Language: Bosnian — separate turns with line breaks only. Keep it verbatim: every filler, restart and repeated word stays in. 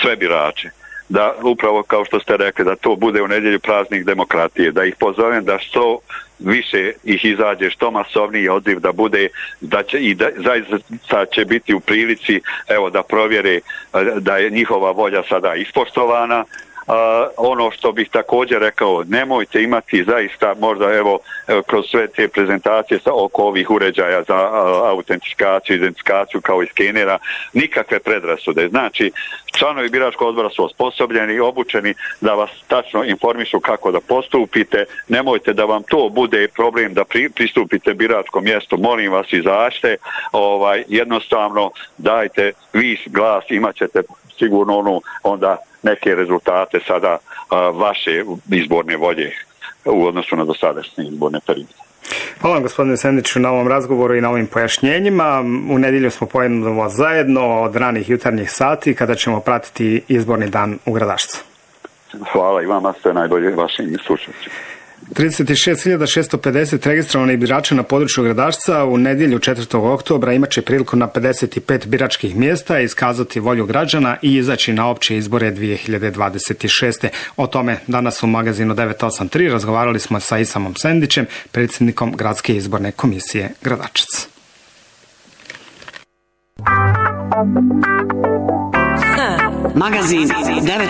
sve birače, da upravo kao što ste rekli, da to bude u nedjelju praznik demokratije, da ih pozovem da što više ih izađe, što masovniji odziv da bude, da će i da zaista će biti u prilici, evo, da provjere da je njihova volja sada ispoštovana. Uh, ono što bih također rekao, nemojte imati zaista možda evo, evo kroz sve te prezentacije sa, oko ovih uređaja za uh, autentifikaciju, identifikaciju kao i skenera, nikakve predrasude. Znači, članovi biračkog odbora su osposobljeni i obučeni da vas tačno informišu kako da postupite. Nemojte da vam to bude problem da pri, pristupite biračkom mjestu. Molim vas, izađite, ovaj, jednostavno dajte vi glas, imat ćete sigurno onu onda neke rezultate sada a, vaše izborne volje u odnosu na dosadašnje izborne periode.
Hvala vam, gospodine Sendiću, na ovom razgovoru i na ovim pojašnjenjima. U nedjelju smo pojednovo zajedno od ranih jutarnjih sati kada ćemo pratiti izborni dan u Gradačcu.
Hvala i vama, sve najbolje vašim slušateljima.
trideset šest hiljada šesto pedeset registrovanih birača na području Gradačca u nedjelju četvrtog oktobra imat će priliku na pedeset pet biračkih mjesta iskazati volju građana i izaći na opće izbore dvije hiljade dvadeset šeste. O tome danas u magazinu devet osam tri razgovarali smo sa Isamom Sendićem, predsjednikom Gradske izborne komisije Gradačac.
Magazin devet